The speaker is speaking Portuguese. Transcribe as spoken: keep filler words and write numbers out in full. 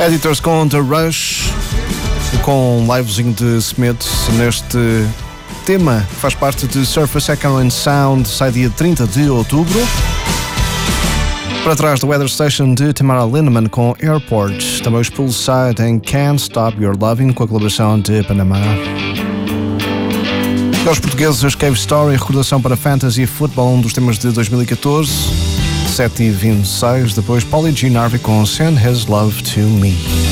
Editors com The Rush, com um livezinho de Smith neste tema que faz parte de Surface Echo and Sound, sai dia trinta de outubro. Para trás do Weather Station de Tamara Lindemann com Airport, também os Poolside em Can't Stop Your Loving com a colaboração de Panamá. Aos portugueses, os Cave Story, recordação para Fantasy Football, um dos temas de dois mil e catorze, sete e vinte e seis, depois Pauly G. Narvi com Send His Love to Me.